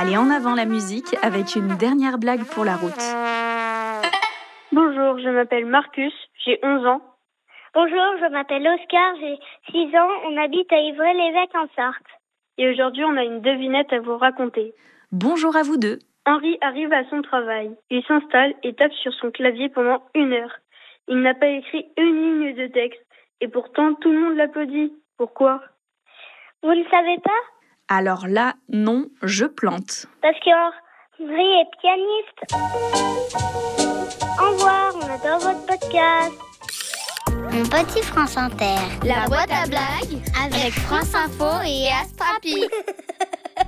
Allez, en avant la musique avec une dernière blague pour la route. Bonjour, je m'appelle Marcus, j'ai 11 ans. Bonjour, je m'appelle Oscar, j'ai 6 ans, on habite à Ivry-l'Évêque en Sarthe. Et aujourd'hui, on a une devinette à vous raconter. Bonjour à vous deux. Henri arrive à son travail. Il s'installe et tape sur son clavier pendant 1 heure. Il n'a pas écrit une ligne de texte. Et pourtant, tout le monde l'applaudit. Pourquoi ? Vous ne savez pas ? Alors là, non, je plante. Parce qu'Henri est pianiste. Au revoir, on adore votre podcast. Mon petit France Inter. La boîte à blagues avec France Info et Astrapi.